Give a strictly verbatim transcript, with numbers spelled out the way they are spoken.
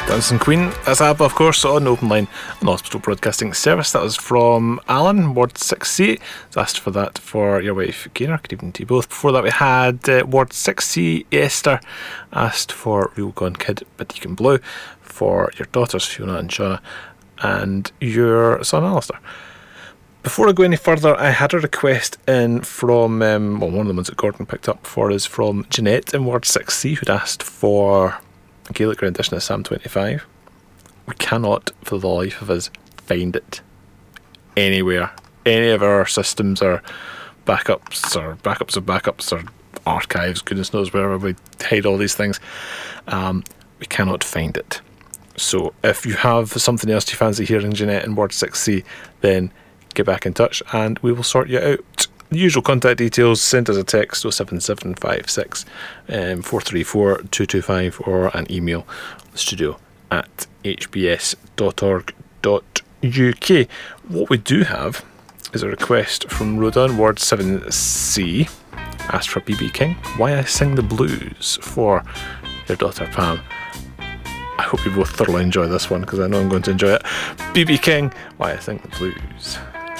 Dancing Queen, that's ABBA, of course, on Open Line, an hospital broadcasting service. That was from Alan, Ward six C. Asked for that for your wife, Gaynor. Good evening to you both. Before that, we had uh, Ward six C, Esther, asked for Real Gone Kid, But Deacon Blue, for your daughters, Fiona and Shauna, and your son, Alistair. Before I go any further, I had a request in from, um, well, one of the ones that Gordon picked up for is from Jeanette in Ward six C, who'd asked for a Gaelic rendition of Psalm twenty-five. We cannot, for the life of us, find it anywhere. Any of our systems or backups or backups of backups or archives, goodness knows wherever we hide all these things. Um, we cannot find it. So if you have something else you fancy hearing, Jeanette in Ward six C, then get back in touch and we will sort you out. The usual contact details: send us a text oh seven seven five six um, four three four two two five or an email studio at h b s dot org dot u k. What we do have is a request from Rhoda in Ward seven C, asked for B B King, Why I Sing the Blues, for your daughter Pam. I hope you both thoroughly enjoy this one because I know I'm going to enjoy it. B B King, Why I Sing the Blues.